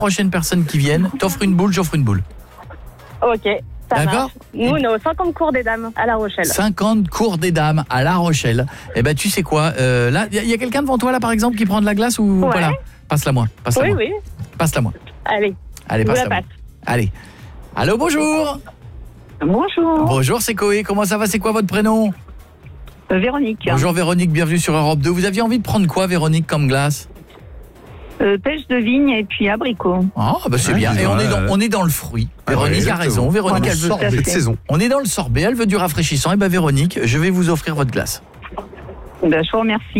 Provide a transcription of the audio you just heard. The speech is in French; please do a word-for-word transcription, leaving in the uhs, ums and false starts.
prochaine personne qui vienne, t'offres une boule, j'offre une boule. Ok, ça D'accord. marche. Nous, on est au cinquante cours des dames à La Rochelle. cinquante cours des dames à La Rochelle. Eh ben tu sais quoi, euh, là, il y, y a quelqu'un devant toi là par exemple qui prend de la glace ou Ouais. pas là? Passe-la moi, passe-la Oui, moi. oui. Passe-la moi. Allez, Allez, je vous passe-la la moi. passe. Allez. Allô, bonjour. Bonjour. Bonjour, c'est Koé. Comment ça va? C'est quoi votre prénom? Euh, Véronique. Bonjour Véronique, bienvenue sur Europe deux. Vous aviez envie de prendre quoi Véronique comme glace? Euh, pêche de vigne et puis abricot. Ah bah c'est Ouais, bien. Et on ouais, est dans ouais. on est dans le fruit. Ah Véronique ouais, a raison. exactement. Véronique elle veut Sorbet de saison. On est dans le sorbet, elle veut du rafraîchissant. Et ben Véronique, je vais vous offrir votre glace. Ben, je vous remercie.